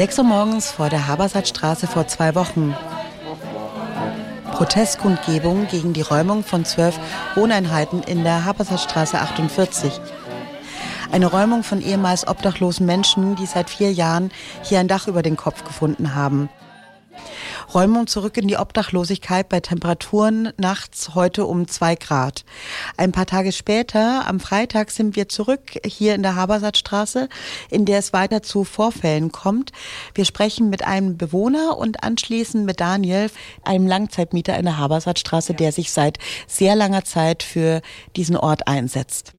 6 Uhr morgens vor der Habersattstraße vor 2 Wochen. Protestkundgebung gegen die Räumung von 12 Wohneinheiten in der Habersattstraße 48. Eine Räumung von ehemals obdachlosen Menschen, die seit 4 Jahren hier ein Dach über den Kopf gefunden haben. Räumung zurück in die Obdachlosigkeit bei Temperaturen nachts heute um 2 Grad. Ein paar Tage später, am Freitag, sind wir zurück hier in der Habersattstraße, in der es weiter zu Vorfällen kommt. Wir sprechen mit einem Bewohner und anschließend mit Daniel, einem Langzeitmieter in der Habersattstraße, der sich seit sehr langer Zeit für diesen Ort einsetzt.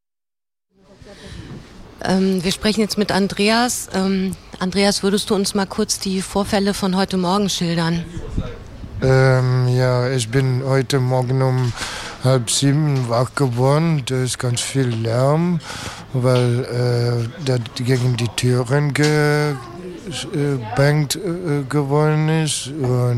Wir sprechen jetzt mit Andreas. Andreas, würdest du uns mal kurz die Vorfälle von heute Morgen schildern? Ja, ich bin heute Morgen um 6:30 wach geworden. Da ist ganz viel Lärm, weil da gegen die Türen gebankt geworden ist. Und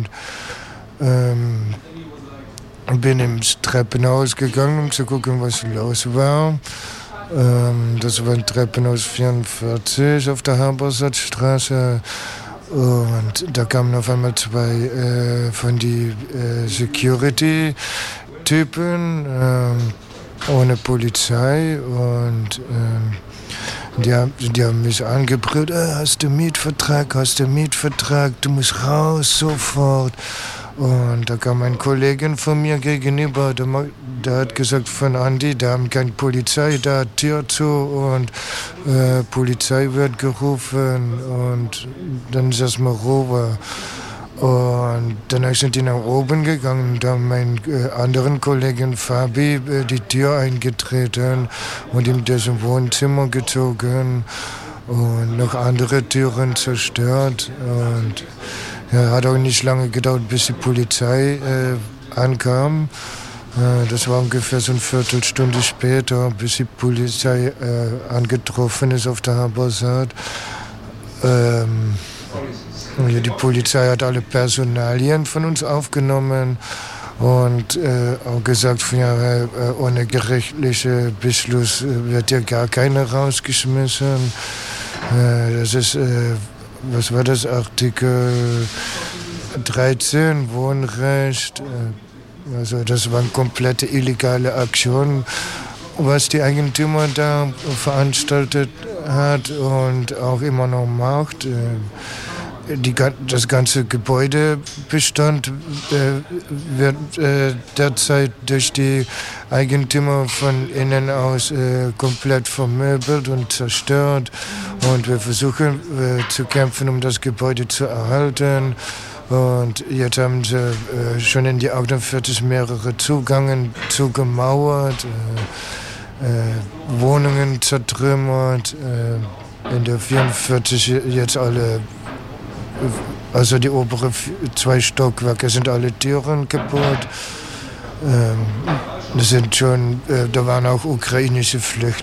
bin ins Treppenhaus gegangen, um zu gucken, was los war. Das war ein Treppenhaus 44 auf der Habersattstraße. Und da kamen auf einmal 2 von die Security-Typen ohne Polizei. Und die haben mich angebrüllt, hast du Mietvertrag, du musst raus sofort. Und da kam ein Kollege von mir gegenüber, der hat gesagt von Andi, da haben keine Polizei, da Tür zu und Polizei wird gerufen und dann ist erstmal Ruhe. Und danach sind die nach oben gegangen und haben meinen anderen Kollegen Fabi die Tür eingetreten und in dessen Wohnzimmer gezogen und noch andere Türen zerstört. Und ja, hat auch nicht lange gedauert, bis die Polizei ankam. Das war ungefähr so eine Viertelstunde später, bis die Polizei angetroffen ist auf der Habersatt. Die Polizei hat alle Personalien von uns aufgenommen und auch gesagt, ja, ohne gerichtlichen Beschluss wird ja gar keiner rausgeschmissen. Das ist... was war das? Artikel 13, Wohnrecht. Also das war eine komplette illegale Aktion, was die Eigentümer da veranstaltet hat und auch immer noch macht. Das ganze Gebäudebestand wird derzeit durch die Eigentümer von innen aus komplett vermöbelt und zerstört. Und wir versuchen zu kämpfen, um das Gebäude zu erhalten. Und jetzt haben sie schon in die 48 mehrere Zugänge zugemauert, Wohnungen zertrümmert, in der 44 jetzt alle. Also die oberen 2 Stockwerke sind alle Türen kaputt. Da waren auch ukrainische Flüchtlinge.